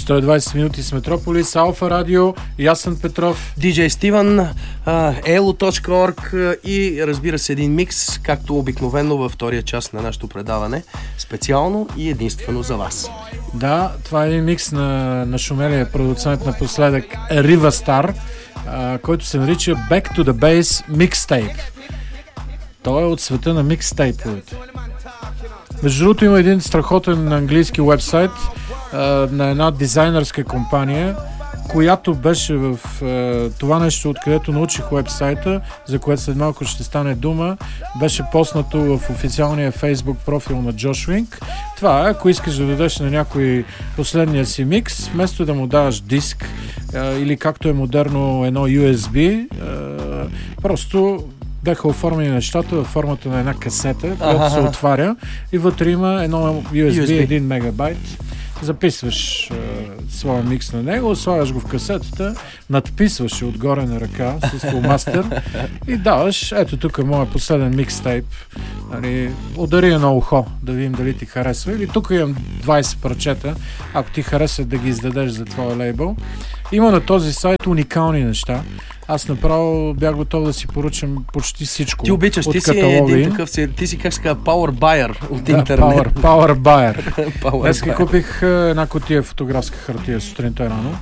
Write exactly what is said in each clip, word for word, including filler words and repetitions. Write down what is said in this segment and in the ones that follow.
сто и двайсет минути с Метрополис, Алфа Радио, Ясен Петров, диджей Стивън, elo точка org и разбира се един микс, както обикновено във втория част на нашето предаване, специално и единствено за вас. Да, това е един микс на, на шумелия продуцент напоследък Riva Star, а, който се нарича Back to the Base Mixtape. Той е от света на микстейповете. Между другото има един страхотен английски уебсайт а, на една дизайнерска компания, която беше в а, това нещо, откъдето научих уебсайта, за което след малко ще стане дума, беше поснато в официалния фейсбук профил на Джош Винк. Това е, ако искаш да дадеш на някой последния си микс, вместо да му даваш диск а, или както е модерно едно ю ес би, а, просто бяха оформени нещата във формата на една касета, която се отваря и вътре има едно ю ес би, един мегабайт. Записваш е, своя микс на него, слагаш го в касетата, надписваш и отгоре на ръка с фломастер и даваш, ето тук е моят последен микстейп. Нали, удари едно ухо, да видим дали ти харесва. Или тук имам двайсет парчета, ако ти харесва да ги издадеш за твоя лейбъл. Има на този сайт уникални неща. Аз направо бях готов да си поръчам почти всичко. Ти обичаш, от ти си един такъв, ти си как се казва, power buyer от да, интернет. Power, power buyer. Power Днеска buyer. купих една кутия фотографска хартия сутринта рано.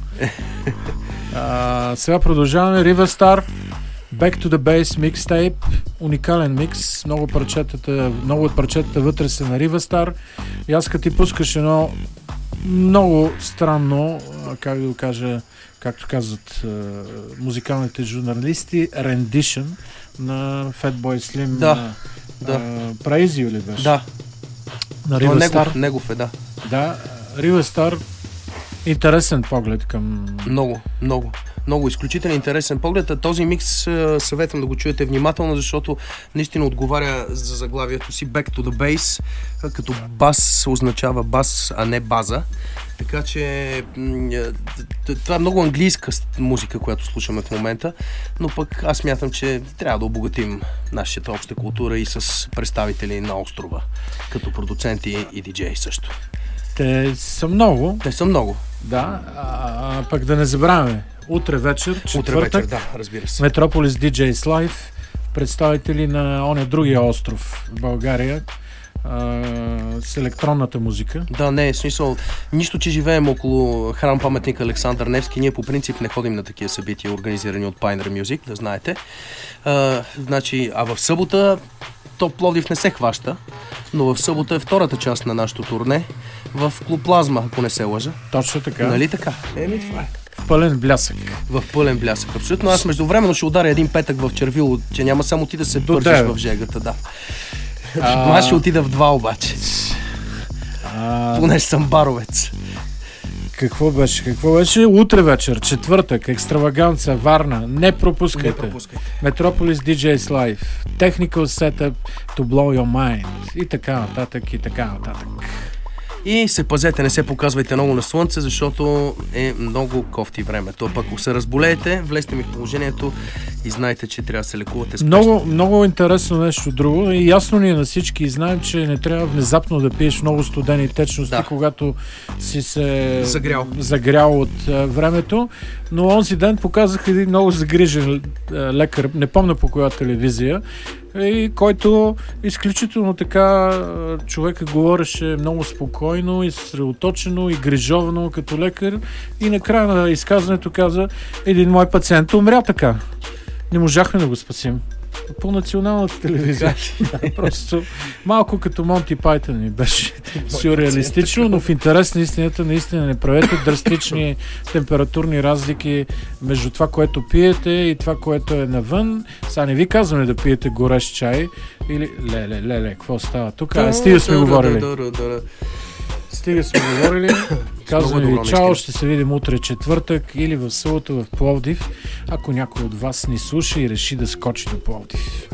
а, сега продължаваме. Riva Star, Back to the Base Mixtape, уникален микс, много, парчетата, много от парчетата вътре са на Riva Star. И аз като ти пускаш едно много странно, как да го кажа, както казват музикалните журналисти, рендишън на Fatboy Slim. Да, да. Праизио ли беше? Да. На Riva негов, Star. негов е, да. Да, Riva Star, интересен поглед към... Много, много. Много изключително интересен поглед. А този микс съветвам да го чуете внимателно, защото наистина отговаря за заглавието си Back to the Base, като бас означава бас, а не база. Така че това е много английска музика, която слушаме в момента, но пък аз смятам, че трябва да обогатим нашата обща култура и с представители на острова, като продуценти и диджеи също. Те са много. Те са много. Да, а, а пък да не забравяме. Утре вечер, четвъртък, Утре вечер, да, разбира се. Метрополис Диджейс Live, представители на оня другия остров в България, а, с електронната музика. Да, не, в смисъл, нищо, че живеем около храм паметник Александър Невски, ние по принцип не ходим на такива събития, организирани от Pioneer Music, да знаете. А, значи, а в събота то Пловдив не се хваща, но в събота е втората част на нашото турне в Клуб Плазма, ако не се лъжа. Точно така. Нали така? Еми, това е. В пълен блясък. В пълен блясък, абсолютно. Аз междувременно ще ударя един петък в Червило, че няма само ти да се пържиш в жегата, да. А... Аз ще отида в два обаче. А... Понеже съм баровец. Какво беше? Какво беше? Утре вечер, четвъртък, екстраваганца, Варна. Не пропускайте. Не пропускайте. Метрополис Диджейс Live. Technical setup to blow your mind. И така нататък, и така нататък. И се пазете, не се показвайте много на слънце, защото е много кофти времето. Пък ако се разболеете, влезте ми в положението и знайте, че трябва да се лекувате спешно. Много, много интересно нещо друго. И ясно ни е на всички и знаем, че не трябва внезапно да пиеш много студени течности, да, когато си се загрял, загрял от а, времето. Но онзи ден показах един много загрижен а, лекар, не помня по коя телевизия, и който изключително така човека говореше много спокойно и съсредоточено и грижовно като лекар и накрая на изказването каза: един мой пациент умря така. Не можахме да го спасим. По националната телевизия. Просто малко като Монти Пайтън ми беше сюрреалистично, но в интерес на истината наистина не правете драстични температурни разлики между това, което пиете и това, което е навън. Сега не ви казваме да пиете горещ чай или леле, леле, какво става тук? А, стига сме говорили. Стига сме говорили. Казваме ви чао, ще се видим утре четвъртък или в събота в Пловдив, ако някой от вас ни слуша и реши да скочи до Пловдив.